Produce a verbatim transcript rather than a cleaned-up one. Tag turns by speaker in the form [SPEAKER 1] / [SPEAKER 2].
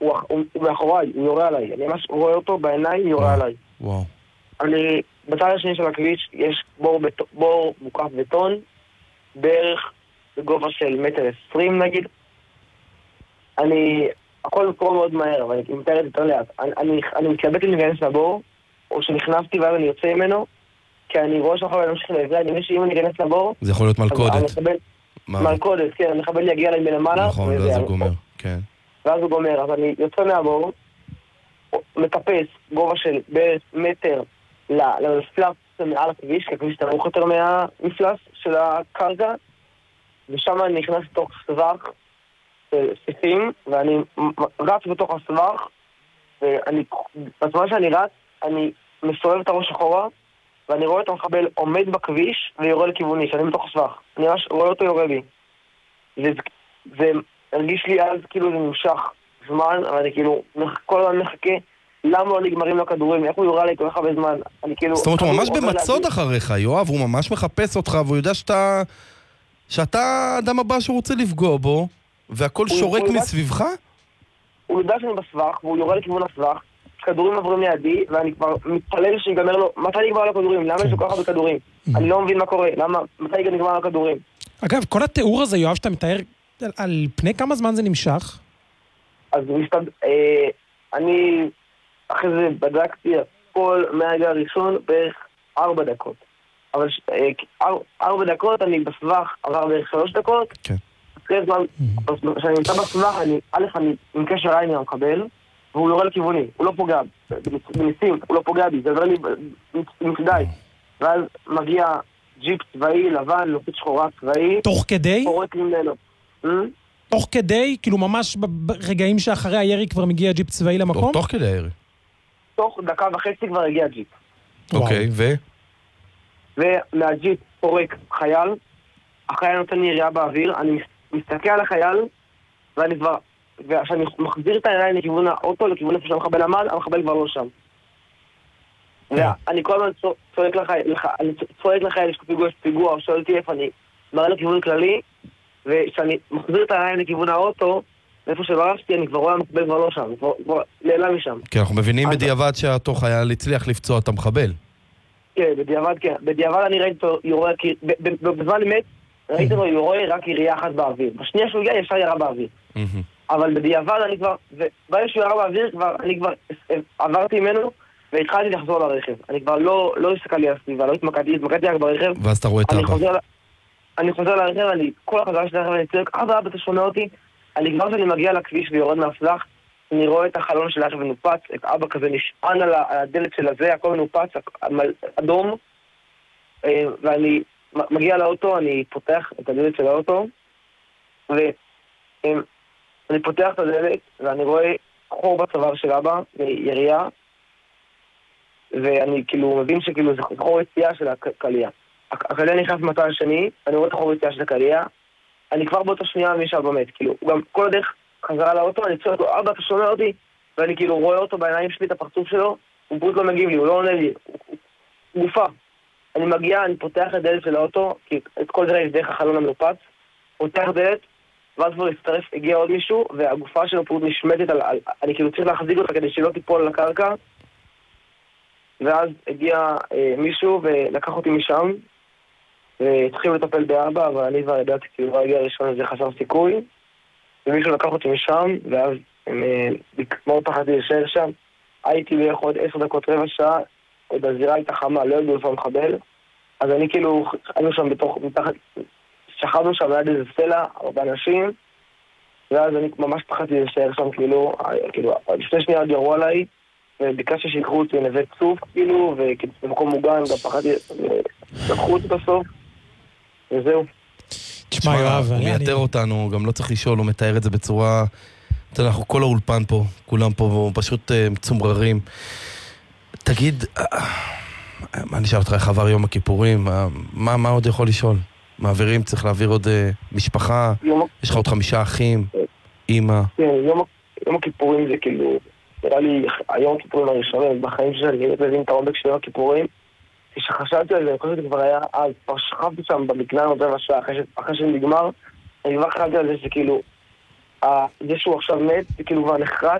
[SPEAKER 1] הוא, הוא, הוא מאחוריי, הוא יורה עליי. אני ממש רואה אותו בעיניים, יורה
[SPEAKER 2] וואו,
[SPEAKER 1] עליי.
[SPEAKER 2] וואו.
[SPEAKER 1] אני, בצד השני של הכביש יש בור, בט... בור מוקף בטון, בערך בגובה של מטר עשרים נגיד. אני, הכל קורה מאוד מהר, אבל אני מתארת יותר לאט. אני, אני, אני מתלבט לי להיכנס לבור, או שנכנסתי ואז אני יוצא ממנו, כי אני רואה שאנחנו נמשיך לעברי, אני מבין שאם אני אכנס לבור...
[SPEAKER 2] זה יכול להיות מלכודת.
[SPEAKER 1] המחבל, מלכודת, כן, המחבל יגיע לי מלמעלה.
[SPEAKER 2] נכון, ואז הוא גומר, כן.
[SPEAKER 1] ואז הוא גומר, אז אני יוצא מהבור, מטפס גובה של בערך מטר למפלס מעל הכביש, כי הכביש נמוך יותר מהמפלס של הקרקע, ושם אני נכנס לתוך סבך של סיפים, ואני רץ בתוך הסבך, ואני, בזמן שאני רץ, אני מסובב את הראש אחורה, ואני רואה את המחבל עומד בכביש ויורה לכיווני, שאני בתוך הסבך. אני ממש רואה אותו יורה בי. זה, זה הרגיש לי אז כאילו זה נמשך זמן, אבל אני כאילו כל הזמן מחכה למה לא נגמרים לו הכדורים, איך הוא יורה לי כל כך הרבה זמן. אני כאילו...
[SPEAKER 2] זאת אומרת, הוא ממש במצוד אחריך, יואב, הוא ממש מחפש אותך, והוא יודע שאתה... שאתה האדם הבא שהוא רוצה לפגוע בו, והכל שורק מסביבך?
[SPEAKER 1] הוא יודע שאני בסבך, והוא יורה לכיוון הסבך, כדורים עוברים לידי, ואני כבר מתפלל שיגמר לו, מתי נגמר לו כדורים? למה יש לו ככה בכדורים? אני לא מבין מה קורה, למה, מתי נגמר לו כדורים?
[SPEAKER 3] אגב, כל התיאור הזה, יואב, שאתה מתאר, על פני כמה זמן זה נמשך? אז
[SPEAKER 1] מסתד... אני אחרי זה בדקתי הכל מהרגע הראשון בערך ארבע דקות. אבל ארבע דקות אני בסבך עבר בערך שלוש דקות.
[SPEAKER 2] כן.
[SPEAKER 1] אחרי זמן, כשאני נמצא בסבך, אני, א', אני עם קשר עין מהמחבל, והוא יורה לכיווני, הוא לא פוגע, בניסים, הוא לא פוגע בי, זה עבר לי מצדי. ואז מגיע ג'יפ צבאי, לבן, לוחית שחורה צבאי.
[SPEAKER 3] תוך כדי?
[SPEAKER 1] פורק ממנו.
[SPEAKER 3] תוך כדי? כאילו ממש ברגעים שאחרי הירי כבר מגיע ג'יפ צבאי למקום?
[SPEAKER 2] תוך כדי הירי.
[SPEAKER 1] תוך דקה וחצי כבר הגיע ג'יפ.
[SPEAKER 2] אוקיי, ו?
[SPEAKER 1] ומהג'יפ פורק חייל, החייל נותן לי ירייה באוויר, אני מסתכל על החייל, ואני כבר, וכשאני מחזיר את העיניים לכיוון האוטו, לכיוון איפה שהמחבל עמד, המחבל כבר לא שם. ואני כל הזמן צועק לחייל, אני צועק לחייל, יש פיגוע, יש פיגוע, או שואל אותי איפה אני מראה לכיוון כללי, וכשאני מחזיר את העיניים לכיוון האוטו, איפה שברשתי, אני כבר רואה המחבל כבר לא שם, כבר נעלם משם.
[SPEAKER 2] כי אנחנו מבינים בדיעבד שאותו חייל הצליח לפצוע את המחבל.
[SPEAKER 1] כן, בדיעבד, כן. בדיעבד אני ראיתי אותו יורה, בזמן אמת, ראיתי אותו יורה רק ירייה אחת באוויר. בשנייה שהוא הגיע, ישר ירה באוויר. אבל בדיעבד אני כבר, וברגע שהוא ירה באוויר, אני כבר עברתי ממנו, והתחלתי לחזור לרכב. אני כבר לא הסתכלתי על הסביבה, לא התמקדתי, התמקדתי רק ברכב.
[SPEAKER 2] ואז אתה רואה את אבא.
[SPEAKER 1] אני חוזר לרכב, אני, כל החזרה של הרכב, אני צועק, אבא, אבא, אתה שומע אותי? אני כבר שאני מגיע לכביש ויורד מהסלח, אני רואה את החלון של הרכב מנופץ, את אבא כזה נשען על הדלת של הזה, הכל מנופץ, אדום, ואני מגיע לאוטו, אני פותח את הדלת של האוטו, ואני פותח את הדלת, ואני רואה חור בצוואר של אבא, ירייה, ואני כאילו מבין שכאילו זה חור יציאה של הקלייה. הקלייה נכנס מצד השני, אני רואה את החור יציאה של הקלייה, אני כבר באותו שנייה מי שאבא מת, כאילו, גם כל הדרך חזרה לאוטו, אני צועק לו, אבא, אתה שומע אותי? ואני כאילו רואה אותו בעיניים שלי, את הפרצוף שלו, הוא פשוט לא מגיב לי, הוא לא עונה לי, הוא גופה. אני מגיע, אני פותח את דלת של האוטו, כי את כל זה ראיתי דרך החלון המנופץ, פותח דלת, ואז כבר הצטרף, הגיע עוד מישהו, והגופה שלו פשוט נשמטת על, על, אני כאילו צריך להחזיק אותה כדי שלא תיפול על הקרקע, ואז הגיע אה, מישהו ולקח אותי משם, והתחילו לטפל באבא, אבל אני כבר ידעתי, כאילו, הרגע הראשון זה חסר סיכוי, ומישהו לקח אותי משם, ואז הם מאוד פחדתי להישאר שם. הייתי בערך עוד עשר דקות, רבע שעה, עוד הזירה הייתה חמה, לא ידעו איפה מחבל. אז אני כאילו, היינו שם בתוך, מתחת, שכבנו שם ליד איזה סלע, הרבה אנשים, ואז אני ממש פחדתי להישאר שם, כאילו, כאילו, לפני שניה עוד ירו עליי, וביקשתי שיקחו אותי לנווה צוף, כאילו, ובמקום מוגן, גם פחדתי, לקחו אותי בסוף, וזהו.
[SPEAKER 2] תשמע, יואב, הוא מייתר אותנו, גם לא צריך לשאול, הוא מתאר את זה בצורה... אנחנו כל האולפן פה, כולם פה פשוט מצומררים. תגיד, מה נשאל אותך, איך עבר יום הכיפורים? מה עוד יכול לשאול? מעבירים, צריך להעביר עוד משפחה? יש לך עוד חמישה אחים? אמא?
[SPEAKER 1] כן, יום הכיפורים זה כאילו... נראה לי, היום הכיפורים הראשונים, בחיים שלי, אני מבין את העומק של יום הכיפורים, כשחשבתי על זה, אני חושב שזה כבר היה, אז כבר שכבתי שם במקלן עוד רבע שעה, אחרי שזה נגמר, אני כבר חשבתי על זה שכאילו, זה שהוא עכשיו מת, זה כאילו כבר נחרט,